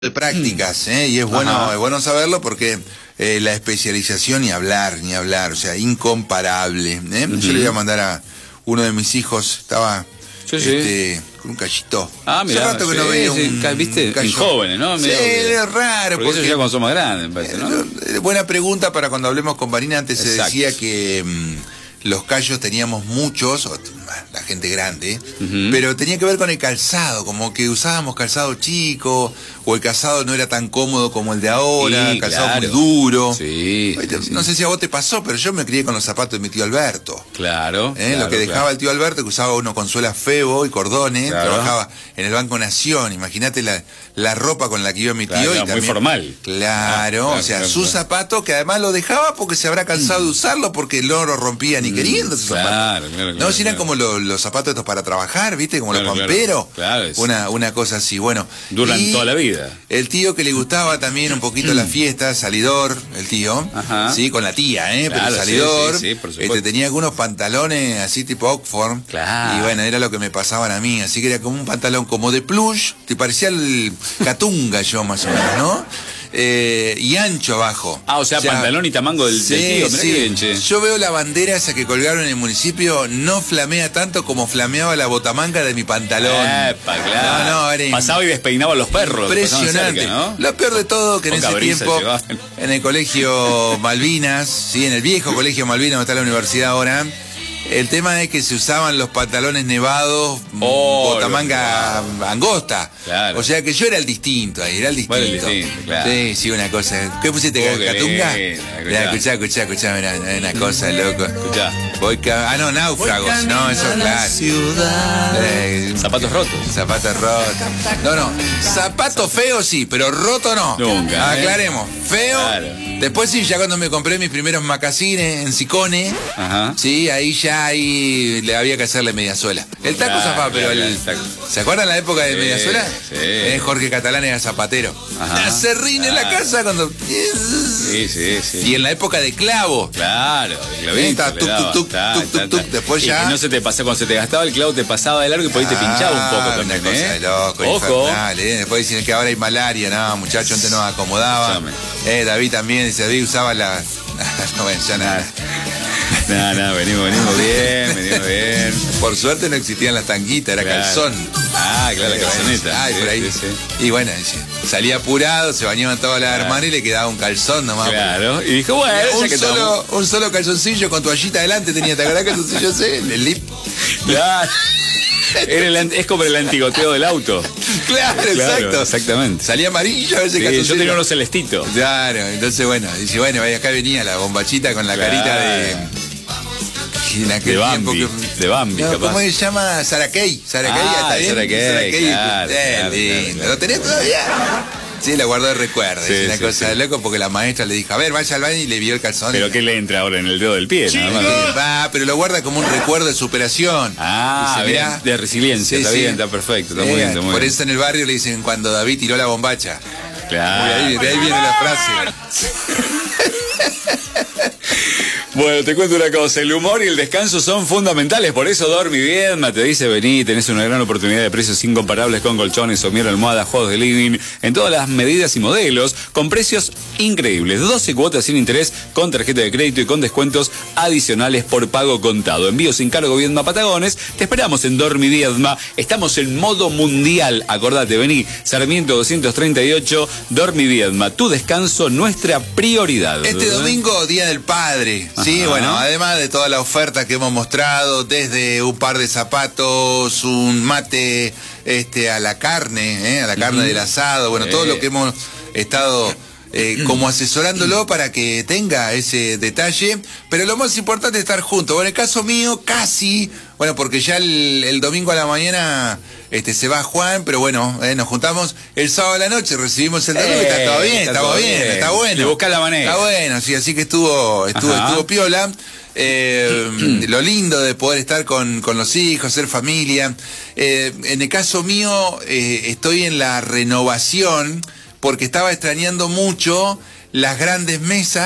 de prácticas, y es bueno saberlo porque la especialización ni hablar, o sea, incomparable. Yo le voy a mandar a uno de mis hijos, estaba con un callito. Mira, hace rato que no veía ¿viste? un callo. Jóvenes, ¿no? Sí, es raro. Porque eso ya cuando son más grandes, me parece, ¿no? Buena pregunta para cuando hablemos con Vanina. Antes se Exacto. decía que los callos teníamos muchos, la gente grande, pero tenía que ver con el calzado, como que usábamos calzado chico, o el calzado no era tan cómodo como el de ahora, calzado muy duro. Sí, no sé si a vos te pasó, pero yo me crié con los zapatos de mi tío Alberto. Claro. Lo que dejaba el tío Alberto, que usaba uno con suela Febo y cordones, trabajaba en el Banco Nación. Imagínate la ropa con la que iba mi tío. Claro, y también, muy formal. Claro, o sea, sus zapatos, que además lo dejaba porque se habrá cansado de usarlo, porque no lo rompía ni queriendo esos zapatos. No, si eran como los zapatos estos para trabajar, ¿viste? Como los pamperos. Claro, una cosa así, bueno. Duran toda la vida. El tío que le gustaba también un poquito la fiesta, salidor, el tío. Sí, con la tía, pero salidor. Sí, por supuesto. Tenía algunos pantalones así tipo Oxford. Claro. Y bueno, era lo que me pasaban a mí. Así que era como un pantalón como de plush, te parecía el Catunga yo más o menos, ¿no? Y ancho abajo. O sea, pantalón y tamango del tío. Mirá qué bien, che. Yo veo la bandera esa que colgaron en el municipio, no flamea tanto como flameaba la botamanga de mi pantalón. Claro. Pasaba y despeinaba a los perros. Impresionante. Cerca, ¿no? Lo peor de todo que en ese tiempo, llevaban. en el colegio Malvinas, en el viejo colegio Malvinas, donde está la universidad ahora, el tema es que se usaban los pantalones nevados, botamanga angosta. Claro. O sea que yo era el distinto ahí, claro. Sí, una cosa. ¿Qué pusiste, Catunga? Escuchá, mirá, una cosa, loco. Escuchá. Náufragos. No, eso es claro. Zapatos rotos. Zapatos rotos. No. Zapatos feos sí, pero roto no. Nunca. Aclaremos. Feo. Claro. Después sí, ya cuando me compré mis primeros macacines en Sicone, sí, ahí le había que hacerle mediasuela. El taco zafaba, pero ¿se acuerdan la época de mediasuela? Sí. Jorge Catalán era zapatero. Acerrín en la casa cuando... Sí. Y en la época de clavo. Claro, de clavito. Tuc. Después ya... Y no se te pasaba, cuando se te gastaba el clavo te pasaba de largo y por ahí te pinchaba un poco también, una cosa de loco, Ojo. Infernal, Después dicen que ahora hay malaria. No, muchacho, antes nos acomodaba. David también, dice, David usaba la... No, bueno, ya nada. No, venimos bien. Por suerte no existían las tanguitas, era calzón. Claro, la calzoneta. Por ahí. Sí. Y bueno, salía apurado, se bañaban todas las hermanas y le quedaba un calzón nomás. Claro, y dijo, bueno, un solo calzoncillo con toallita adelante tenía, ¿te acordás calzoncillo ese? El lip. Claro. Es como el antigoteo del auto. Claro, exacto. Exactamente. Salía amarillo a veces calzoncillo. Yo tenía unos celestitos. Claro, entonces dice, acá venía la bombachita con la carita de... De Bambi, no, ¿cómo se llama? Sarakei. Sarakei, claro. Lindo. ¿Lo tenés todavía? Sí, la guardó de recuerdo. Es una cosa de loco porque la maestra le dijo, a ver, vaya al baño y le vio el calzón. Pero ¿qué le entra ahora en el dedo del pie? Pero lo guarda como un recuerdo de superación. Dice, de resiliencia. Está bien, está perfecto. Está muy bien. Por eso en el barrio le dicen cuando David tiró la bombacha. Claro. De ahí viene la frase. Bueno, te cuento una cosa, el humor y el descanso son fundamentales, por eso Dormi Viedma te dice, vení, tenés una gran oportunidad de precios incomparables con colchones, somier, almohadas, juegos de living, en todas las medidas y modelos, con precios increíbles, 12 cuotas sin interés, con tarjeta de crédito y con descuentos adicionales por pago contado. Envío sin cargo Viedma Patagones, te esperamos en Dormi Viedma, estamos en modo mundial, acordate, vení, Sarmiento 238, Dormi Viedma, tu descanso, nuestra prioridad. Este domingo, Día del Padre. Sí, bueno, además de toda la oferta que hemos mostrado, desde un par de zapatos, un mate a la carne del asado, bueno, todo lo que hemos estado como asesorándolo para que tenga ese detalle, pero lo más importante es estar juntos. Bueno, en el caso mío, casi, porque ya el domingo a la mañana se va Juan, pero bueno, nos juntamos el sábado a la noche, recibimos el domingo y está todo bien, está bueno. Y busca la manera. Está bueno, sí, así que estuvo piola. Lo lindo de poder estar con los hijos, ser familia. En el caso mío, estoy en la renovación porque estaba extrañando mucho las grandes mesas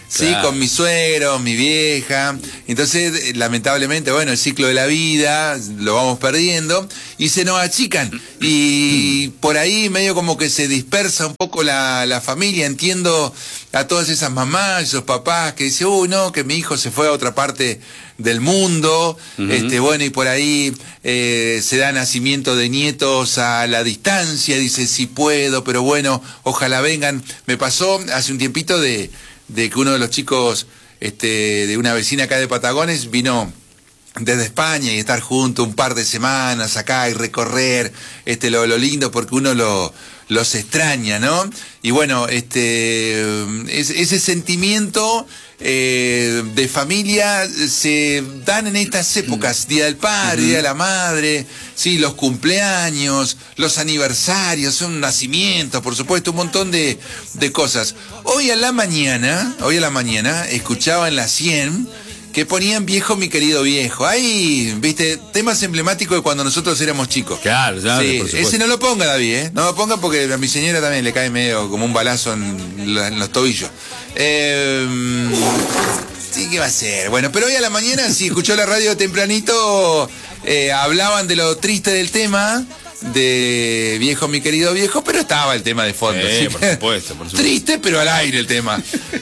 ¿sí? Claro. Con mis suegros, mi vieja. Entonces, lamentablemente, bueno, el ciclo de la vida lo vamos perdiendo y se nos achican. Y por ahí medio como que se dispersa un poco la familia. Entiendo a todas esas mamás, esos papás que dicen, uy, no, que mi hijo se fue a otra parte del mundo. Bueno, y por ahí se da nacimiento de nietos a la distancia. Dice, sí puedo, pero bueno, ojalá vengan. Me pasó hace un tiempito de que uno de los chicos de una vecina acá de Patagones vino desde España y estar juntos un par de semanas acá y recorrer lo lindo, porque uno los extraña, ¿no? Y bueno, ese sentimiento de familia se dan en estas épocas, Día del Padre, Día de la Madre, sí, los cumpleaños, los aniversarios, un nacimiento, por supuesto, un montón de cosas. Hoy a la mañana, escuchaba en la 100 que ponían Viejo mi querido viejo. Ahí, viste, temas emblemáticos de cuando nosotros éramos chicos. Claro, ya, sí, por supuesto. ese no lo ponga, David, ¿eh? No lo ponga porque a mi señora también le cae medio como un balazo en los tobillos. Sí, ¿qué va a ser? Bueno, pero hoy a la mañana, si escuchó la radio tempranito, hablaban de lo triste del tema, de Viejo mi querido viejo, pero estaba el tema de fondo. ¿sí? Por supuesto. Triste, pero al aire el tema.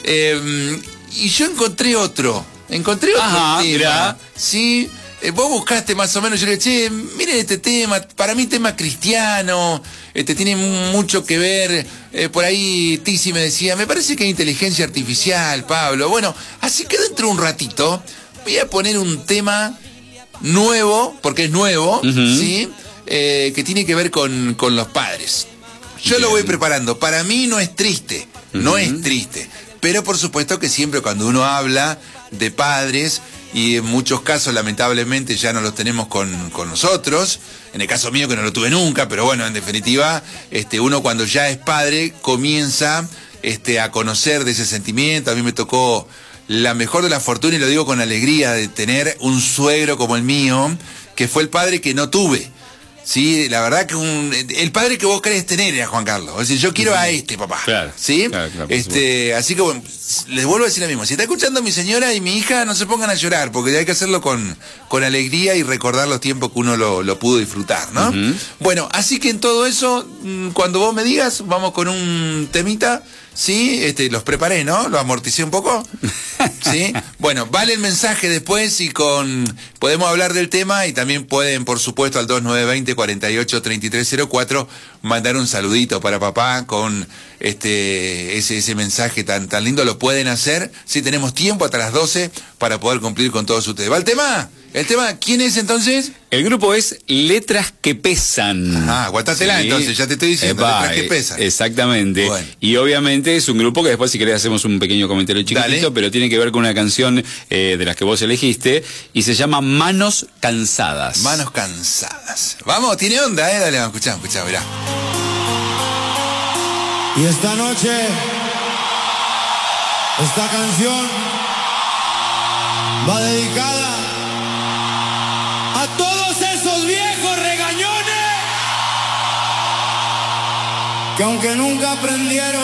Y yo encontré otro tema. Mirá. Sí, vos buscaste más o menos, yo le dije, che, mire este tema, para mí tema cristiano, tiene mucho que ver, por ahí Tizi me decía, me parece que hay inteligencia artificial, Pablo. Bueno, así que dentro de un ratito voy a poner un tema nuevo, porque es nuevo, ¿sí? Que tiene que ver con los padres. Yo lo voy preparando, para mí no es triste, pero por supuesto que siempre cuando uno habla de padres, y en muchos casos lamentablemente ya no los tenemos con nosotros, en el caso mío que no lo tuve nunca, pero bueno, en definitiva, uno cuando ya es padre comienza a conocer de ese sentimiento. A mí me tocó la mejor de la fortuna, y lo digo con alegría, de tener un suegro como el mío, que fue el padre que no tuve. Sí, la verdad que el padre que vos querés tener era Juan Carlos. Es decir, yo quiero a papá. Claro. ¿Sí? Claro, así que bueno, les vuelvo a decir lo mismo. Si está escuchando mi señora y mi hija, no se pongan a llorar, porque hay que hacerlo con alegría y recordar los tiempos que uno lo pudo disfrutar, ¿no? Bueno, así que en todo eso, cuando vos me digas, vamos con un temita. Sí, los preparé, ¿no? Lo amorticé un poco. Sí. Bueno, vale el mensaje después y podemos hablar del tema, y también pueden, por supuesto, al 2920-483304 mandar un saludito para papá con ese mensaje tan lindo. Lo pueden hacer. Sí, tenemos tiempo hasta las 12 para poder cumplir con todos ustedes. ¿Va el tema? ¿El tema quién es entonces? El grupo es Letras que Pesan. Aguantátela, sí. Entonces, ya te estoy diciendo, Letras que Pesan. Exactamente. Bueno. Y obviamente es un grupo que después, si querés, hacemos un pequeño comentario chiquitito, pero tiene que ver con una canción de las que vos elegiste, y se llama Manos Cansadas. Manos Cansadas. Vamos, tiene onda, dale, escuchá, mirá. Y esta noche, esta canción va dedicada a todos esos viejos regañones que aunque nunca aprendieron